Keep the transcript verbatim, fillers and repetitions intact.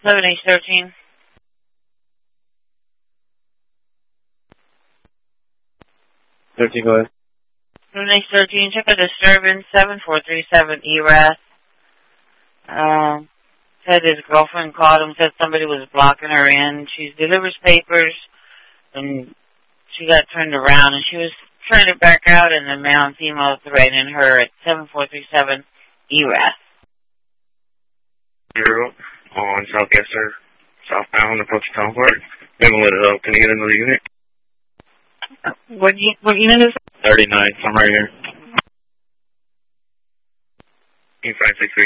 seven H thirteen. thirteen, go ahead. seven H thirteen, check a disturbance, seven four three seven E R A S. Um, said his girlfriend called him, said somebody was blocking her in. She delivers papers, and she got turned around, and she was trying to back out, and the male and female threatening her at seven four three seven E R A S. Zero on Southwestern, southbound, approach Town Park. They haven't lit it up. Can you get another unit? What, what unit is it? thirty-nine, I'm right here. five six three.